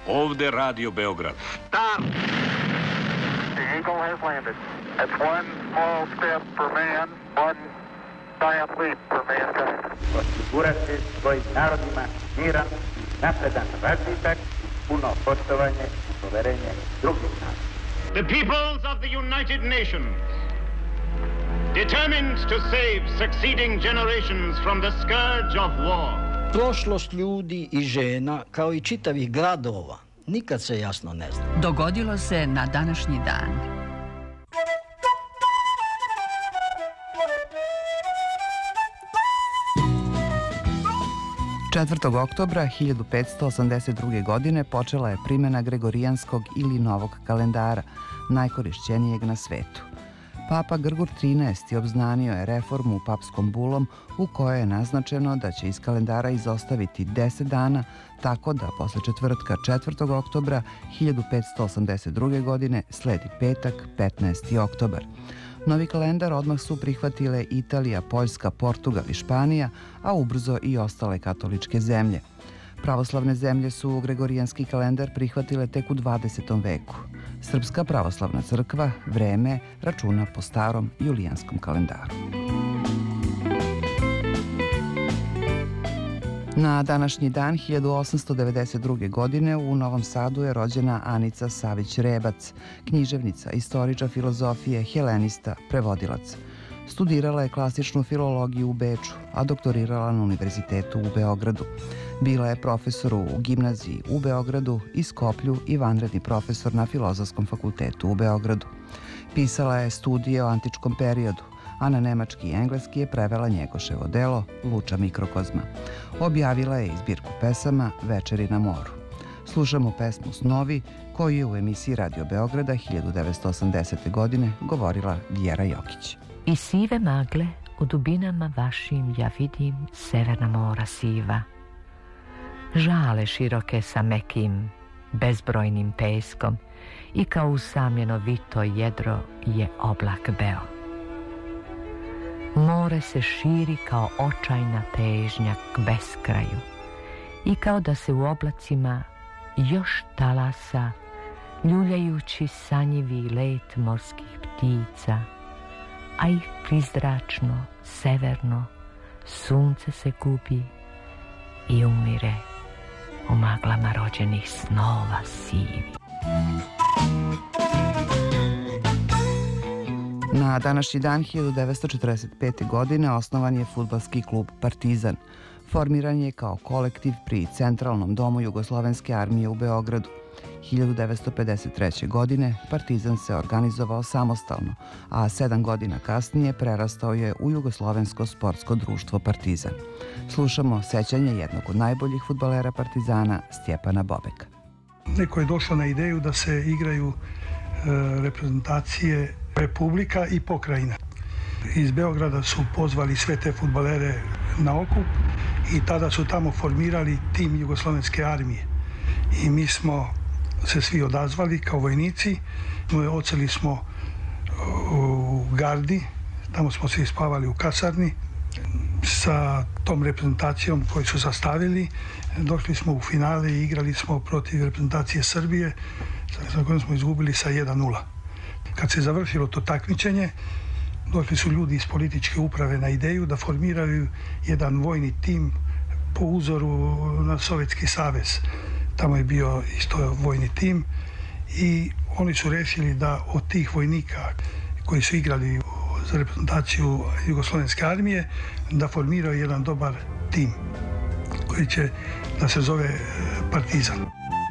Ovde Radio Beograd. Stop! The Eagle has landed. That's one small step for man, one giant leap for mankind. Osigurati svojim narodima miran, napredan razvitak, puno poštovanje i poverenje drugih naroda. The peoples of the United Nations, determined to save succeeding generations from the scourge of war. Prošlost ljudi i žena, kao i čitavih gradova, nikad se jasno ne zna. Dogodilo se na današnji dan. Četvrtog oktobra 1582. godine počela je primjena Gregorijanskog ili Novog kalendara, najkorišćenijeg na svetu. Papa Grgur XIII. Obznanio je reformu papskom bulom u kojoj je naznačeno da će iz kalendara izostaviti 10 dana, tako da posle četvrtka 4. oktobra 1582. godine sledi petak 15. oktobar. Novi kalendar odmah su prihvatile Italija, Poljska, Portugal i Španija, a ubrzo i ostale katoličke zemlje. Pravoslavne zemlje su Gregorijanski kalendar prihvatile tek u 20. veku. Srpska pravoslavna crkva vreme računa po starom julijanskom kalendaru. Na današnji dan 1892. godine u Novom Sadu je rođena Anica Savić-Rebac, književnica, istoričar filozofije, helenista, prevodilac. Studirala je klasičnu filologiju u Beču, a doktorirala na Univerzitetu u Beogradu. Bila je profesor u gimnaziji u Beogradu i Skoplju i vanredni profesor na Filozofskom fakultetu u Beogradu. Pisala je studije o antičkom periodu, a na nemački i engleski je prevela Njegoševo delo Luča mikrokozma. Objavila je i zbirku pesama Večeri na moru. Slušamo pesmu Snovi, koju je u emisiji Radio Beograda 1980. godine govorila Vjera Jokić. I sive magle u dubinama vašim ja vidim severna mora siva. Žale široke sa mekim, bezbrojnim peskom i kao usamljeno vito jedro je oblak beo. More se širi kao očajna težnja k beskraju i kao da se u oblacima još talasa, ljuljajući sanjivi let morskih ptica, a i prizračno, severno, sunce se gubi i umire u maglama rođenih snova sivi. Na današnji dan 1945. godine osnovan je fudbalski klub Partizan. Formiran je kao kolektiv pri Centralnom domu Jugoslovenske armije u Beogradu. 1953. godine Partizan se organizovao samostalno, a 7 godina kasnije prerastao je u Jugoslovensko sportsko društvo Partizan. Slušamo sećanje jednog od najboljih fudbalera Partizana, Stjepana Bobeka. Neko je došao na ideju da se igraju reprezentacije republika i pokrajina. Iz Beograda su pozvali sve te fudbalere na okup i tada su tamo formirali tim Jugoslovenske armije. I mi smo se svi odazvali kao vojnici. Odseli smo u gardi, tamo smo se ispavali u kasarni sa tom reprezentacijom koju su sastavili. Došli smo u finale i igrali smo protiv reprezentacije Srbije, sa kojom smo izgubili sa 1:0. Kad se završilo to takmičenje, došli su ljudi iz političke uprave na ideju da formiraju jedan vojni tim po uzoru na Sovjetski savez. Tamo je bio isto vojni tim i oni su rešili da od tih vojnika koji su igrali za reprezentaciju Jugoslovenske armije da formiraju jedan dobar tim koji će da se zove Partizan.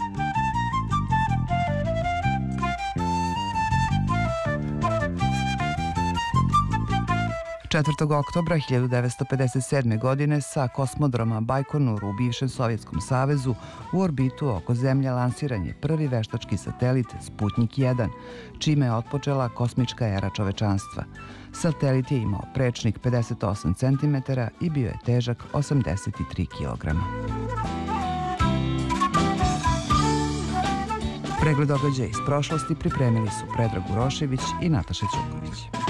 4. oktobra 1957. godine sa kosmodroma Bajkonur u bivšem Sovjetskom savezu u orbitu oko Zemlje lansiran je prvi veštački satelit Sputnik 1, čime je otpočela kosmička era čovečanstva. Satelit je imao prečnik 58 cm i bio je težak 83 kg. Pregled događaja iz prošlosti pripremili su Predrag Urošević i Nataša Ćuković.